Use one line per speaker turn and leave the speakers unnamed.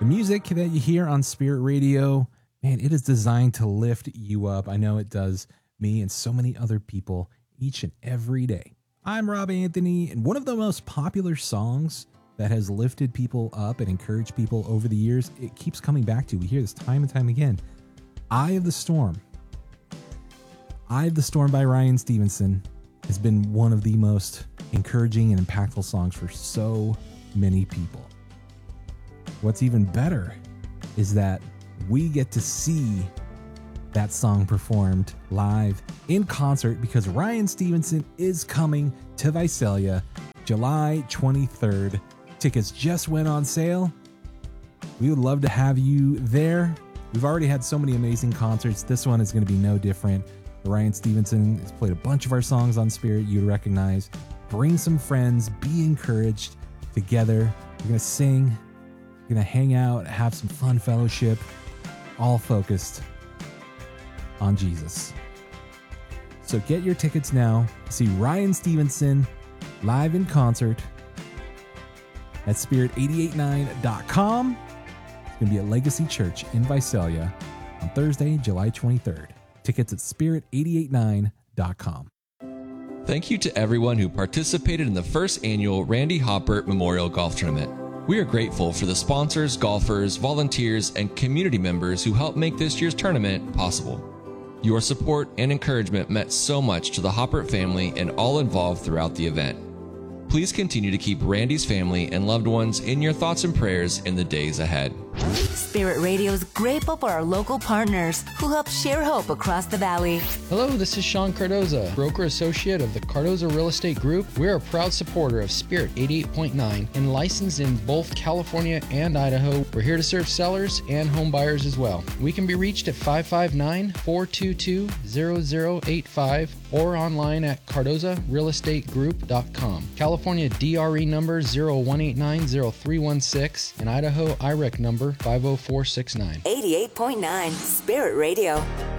The music that you hear on Spirit Radio, man, it is designed to lift you up. I know it does me and so many other people each and every day. I'm Rob Anthony, and one of the most popular songs that has lifted people up and encouraged people over the years, it keeps coming back to. We hear this time and time again. Eye of the Storm. Eye of the Storm by Ryan Stevenson has been one of the most encouraging and impactful songs for so many people. What's even better is that we get to see that song performed live in concert because Ryan Stevenson is coming to Visalia July 23rd. Tickets just went on sale. We would love to have you there. We've already had so many amazing concerts. This one is going to be no different. Ryan Stevenson has played a bunch of our songs on Spirit you'd recognize. Bring some friends, be encouraged together. We're going to sing, we're going to hang out, have some fun fellowship, all focused on Jesus. So get your tickets now to see Ryan Stevenson live in concert at spirit889.com. It's going to be at Legacy Church in Visalia on Thursday, July 23rd. Tickets at spirit889.com.
Thank you to everyone who participated in the first annual Randy Hoppert Memorial Golf Tournament. We are grateful for the sponsors, golfers, volunteers, and community members who helped make this year's tournament possible. Your support and encouragement meant so much to the Hoppert family and all involved throughout the event. Please continue to keep Randy's family and loved ones in your thoughts and prayers in the days ahead.
Spirit Radio is grateful for our local partners who help share hope across the valley.
Hello, this is Sean Cardoza, broker associate of the Cardoza Real Estate Group. We're a proud supporter of Spirit 88.9 and licensed in both California and Idaho. We're here to serve sellers and home buyers as well. We can be reached at 559-422-0085 or online at cardozarealestategroup.com. California DRE number 01890316 and Idaho IREC number 50469.
88.9 Spirit Radio.